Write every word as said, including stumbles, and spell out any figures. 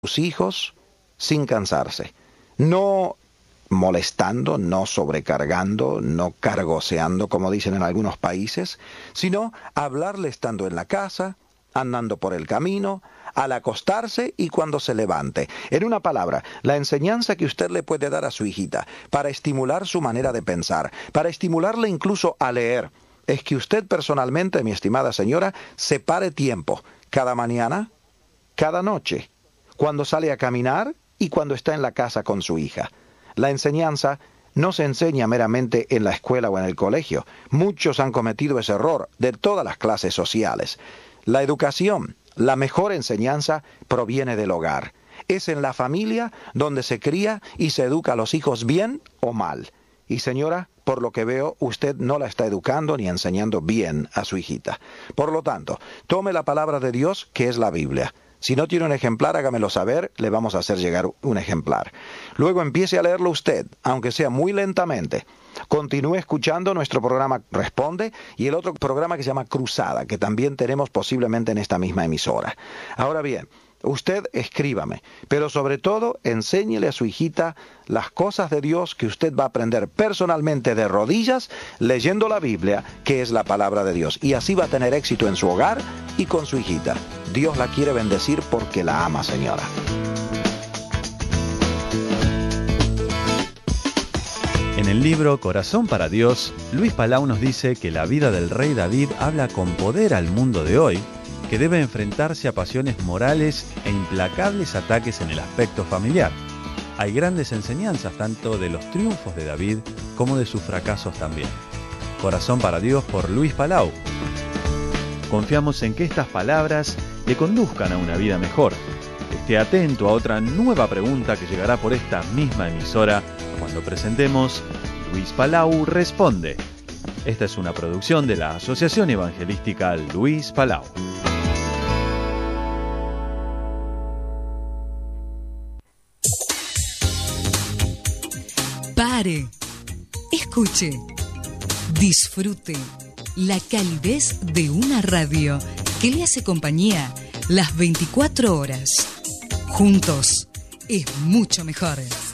sus hijos sin cansarse, no molestando, no sobrecargando, no cargoseando, como dicen en algunos países, sino hablarle estando en la casa, andando por el camino, al acostarse y cuando se levante. En una palabra, la enseñanza que usted le puede dar a su hijita para estimular su manera de pensar, para estimularle incluso a leer, es que usted personalmente, mi estimada señora, separe tiempo cada mañana, cada noche, cuando sale a caminar y cuando está en la casa con su hija. La enseñanza no se enseña meramente en la escuela o en el colegio. Muchos han cometido ese error de todas las clases sociales. La educación, la mejor enseñanza, proviene del hogar. Es en la familia donde se cría y se educa a los hijos bien o mal. Y señora, por lo que veo, usted no la está educando ni enseñando bien a su hijita. Por lo tanto, tome la palabra de Dios, que es la Biblia. Si no tiene un ejemplar, hágamelo saber, le vamos a hacer llegar un ejemplar. Luego empiece a leerlo usted, aunque sea muy lentamente. Continúe escuchando nuestro programa Responde y el otro programa que se llama Cruzada, que también tenemos posiblemente en esta misma emisora. Ahora bien, usted escríbame, pero sobre todo enséñele a su hijita las cosas de Dios que usted va a aprender personalmente de rodillas, leyendo la Biblia, que es la palabra de Dios. Y así va a tener éxito en su hogar y con su hijita. Dios la quiere bendecir porque la ama, señora. En el libro Corazón para Dios, Luis Palau nos dice que la vida del rey David habla con poder al mundo de hoy, que debe enfrentarse a pasiones morales e implacables ataques en el aspecto familiar. Hay grandes enseñanzas tanto de los triunfos de David como de sus fracasos también. Corazón para Dios por Luis Palau. Confiamos en que estas palabras le conduzcan a una vida mejor. Esté atento a otra nueva pregunta que llegará por esta misma emisora cuando presentemos Luis Palau Responde. Esta es una producción de la Asociación Evangelística Luis Palau. Pare, escuche, disfrute la calidez de una radio que le hace compañía las veinticuatro horas. Juntos es mucho mejor.